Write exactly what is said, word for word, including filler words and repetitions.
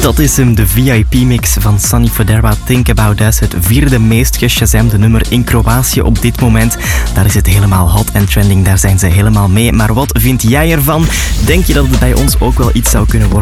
Dat is hem, de V I P-mix van Sonny Fodera, Think About Us. Het vierde meest geshazamde nummer in Kroatië op dit moment. Daar is het helemaal hot en trending, daar zijn ze helemaal mee. Maar wat vind jij ervan? Denk je dat het bij ons ook wel iets zou kunnen worden?